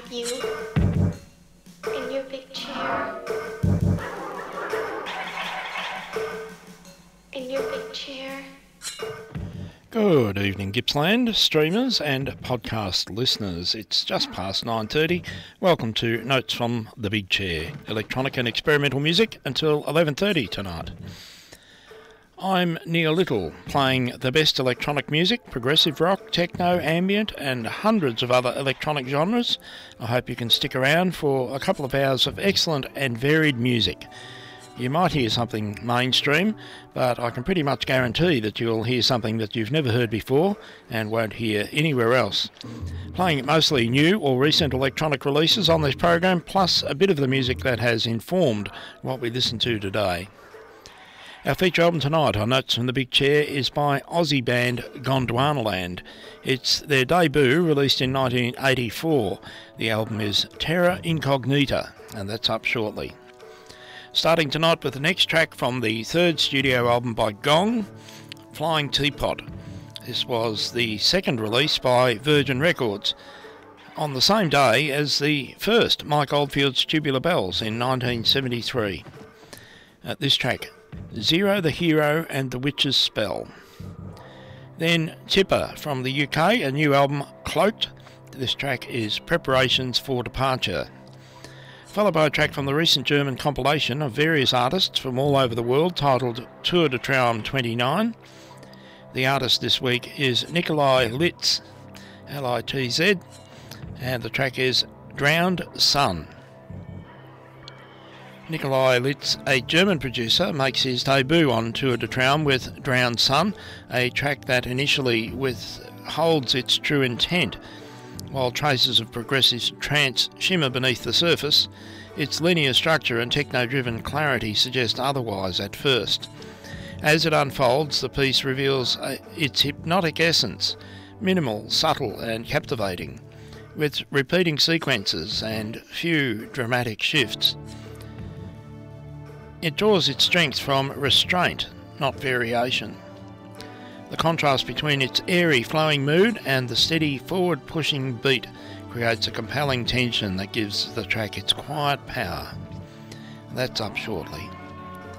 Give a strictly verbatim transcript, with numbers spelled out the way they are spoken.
you in your big chair. In your big chair. Good evening, Gippsland streamers and podcast listeners. It's just past nine thirty. Welcome to Notes from the Big Chair, electronic and experimental music until eleven thirty tonight. I'm Neil Little, playing the best electronic music, progressive rock, techno, ambient and hundreds of other electronic genres. I hope you can stick around for a couple of hours of excellent and varied music. You might hear something mainstream, but I can pretty much guarantee that you'll hear something that you've never heard before and won't hear anywhere else. Playing mostly new or recent electronic releases on this program, plus a bit of the music that has informed what we listen to today. Our feature album tonight on Notes from the Big Chair is by Aussie band Gondwanaland. It's their debut, released in nineteen eighty-four. The album is Terra Incognita, and that's up shortly. Starting tonight with the next track from the third studio album by Gong, Flying Teapot. This was the second release by Virgin Records on the same day as the first, Mike Oldfield's Tubular Bells in nineteen seventy-three. Uh, this track, Zero the Hero and the Witch's Spell. Then Tipper from the U K, a new album, Cloaked. This track is Preparations for Departure. Followed by a track from the recent German compilation of various artists from all over the world titled Tour de Traum twenty-nine. The artist this week is Nikolai Litz, L I T Z, and the track is Drowned Sun. Nikolai Litz, a German producer, makes his debut on Tour de Traum with Drowned Sun, a track that initially withholds its true intent. While traces of progressive trance shimmer beneath the surface, its linear structure and techno-driven clarity suggest otherwise at first. As it unfolds, the piece reveals uh, its hypnotic essence, minimal, subtle and captivating, with repeating sequences and few dramatic shifts. It draws its strength from restraint, not variation. The contrast between its airy, flowing mood and the steady, forward-pushing beat creates a compelling tension that gives the track its quiet power. That's up shortly.